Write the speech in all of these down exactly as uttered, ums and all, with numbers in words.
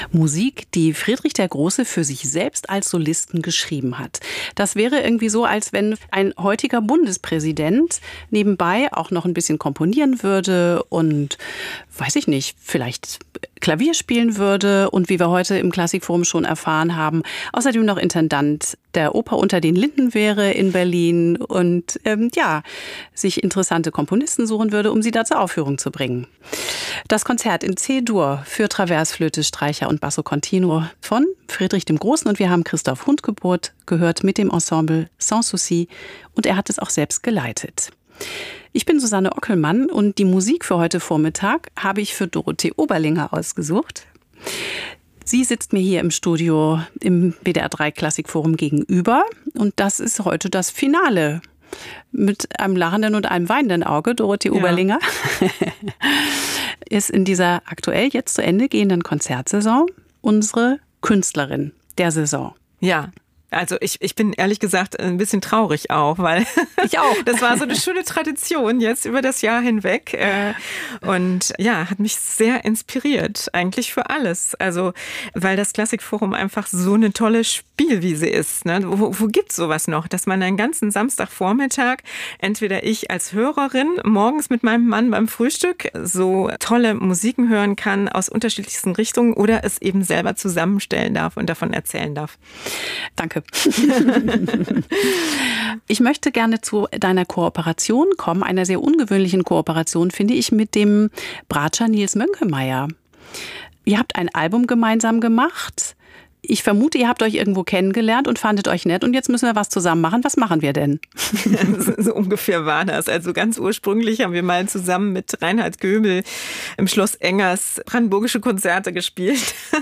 Musik, die Friedrich der Große für sich selbst als Solisten geschrieben hat. Das wäre irgendwie so, als wenn ein heutiger Bundespräsident nebenbei auch noch ein bisschen komponieren würde und, weiß ich nicht, vielleicht Klavier spielen würde und wie wir heute im Klassikforum schon erfahren haben, außerdem noch Intendant der Oper Unter den Linden wäre in Berlin und ähm, ja, sich interessante Komponisten suchen würde, um sie da zur Aufführung zu bringen. Das Konzert in C-Dur für Traversflöte, Streicher und Basso Continuo von Friedrich dem Großen und wir haben Christoph Hundgeburt gehört mit dem Ensemble Sans Souci und er hat es auch selbst geleitet. Ich bin Susanne Ockelmann und die Musik für heute Vormittag habe ich für Dorothee Oberlinger ausgesucht. Sie sitzt mir hier im Studio im W D R drei Klassikforum gegenüber und das ist heute das Finale. Mit einem lachenden und einem weinenden Auge, Dorothee ja. Oberlinger, ist in dieser aktuell jetzt zu Ende gehenden Konzertsaison unsere Künstlerin der Saison. Ja. Also ich, ich bin ehrlich gesagt ein bisschen traurig auch, weil ich auch. Das war so eine schöne Tradition jetzt über das Jahr hinweg und ja, hat mich sehr inspiriert, eigentlich für alles. Also weil das Klassikforum einfach so eine tolle Spielwiese ist. Ne? Wo, wo gibt's sowas noch, dass man einen ganzen Samstagvormittag, entweder ich als Hörerin morgens mit meinem Mann beim Frühstück so tolle Musiken hören kann aus unterschiedlichsten Richtungen oder es eben selber zusammenstellen darf und davon erzählen darf. Danke. Ich möchte gerne zu deiner Kooperation kommen, einer sehr ungewöhnlichen Kooperation, finde ich, mit dem Bratscher Nils Mönkemeyer. Ihr habt ein Album gemeinsam gemacht. Ich vermute, ihr habt euch irgendwo kennengelernt und fandet euch nett und jetzt müssen wir was zusammen machen. Was machen wir denn? so, so ungefähr war das. Also ganz ursprünglich haben wir mal zusammen mit Reinhard Göbel im Schloss Engers brandenburgische Konzerte gespielt.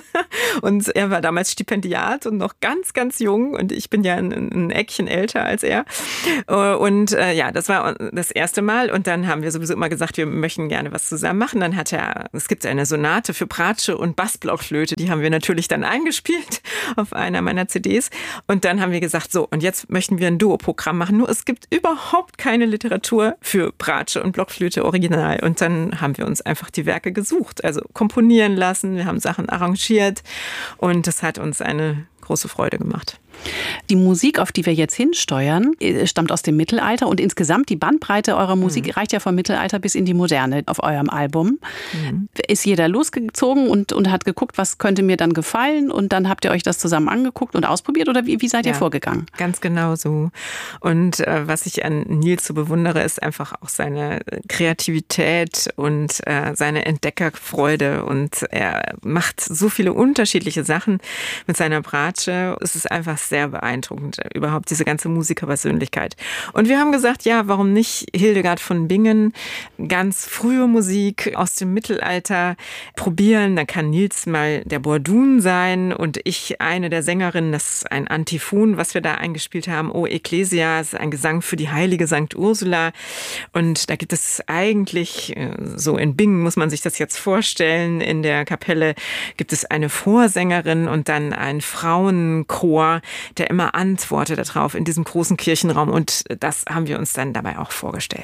Und er war damals Stipendiat und noch ganz, ganz jung. Und ich bin ja ein, ein Eckchen älter als er. Und äh, ja, das war das erste Mal. Und dann haben wir sowieso immer gesagt, wir möchten gerne was zusammen machen. Dann hat er, es gibt eine Sonate für Bratsche und Bassblockflöte. Die haben wir natürlich dann eingespielt auf einer meiner C Ds. Und dann haben wir gesagt, so, und jetzt möchten wir ein Duo-Programm machen. Nur es gibt überhaupt keine Literatur für Bratsche und Blockflöte original. Und dann haben wir uns einfach die Werke gesucht, also komponieren lassen. Wir haben Sachen arrangiert und das hat uns eine große Freude gemacht. Die Musik, auf die wir jetzt hinsteuern, stammt aus dem Mittelalter und insgesamt die Bandbreite eurer Musik mhm. reicht ja vom Mittelalter bis in die Moderne auf eurem Album. Mhm. Ist jeder losgezogen und, und hat geguckt, was könnte mir dann gefallen und dann habt ihr euch das zusammen angeguckt und ausprobiert oder wie, wie seid ihr ja, vorgegangen? Ganz genau so. Und äh, was ich an Nils so bewundere, ist einfach auch seine Kreativität und äh, seine Entdeckerfreude und er macht so viele unterschiedliche Sachen mit seiner Bratsche. Es ist einfach sehr beeindruckend, überhaupt diese ganze Musikerpersönlichkeit. Und wir haben gesagt, ja, warum nicht Hildegard von Bingen, ganz frühe Musik aus dem Mittelalter probieren. Dann kann Nils mal der Bordun sein und ich eine der Sängerinnen, das ist ein Antiphon, was wir da eingespielt haben, O Ecclesia, das ist ein Gesang für die heilige Sankt Ursula. Und da gibt es eigentlich, so in Bingen muss man sich das jetzt vorstellen, in der Kapelle gibt es eine Vorsängerin und dann ein Frauenchor, der immer antwortet darauf in diesem großen Kirchenraum und das haben wir uns dann dabei auch vorgestellt.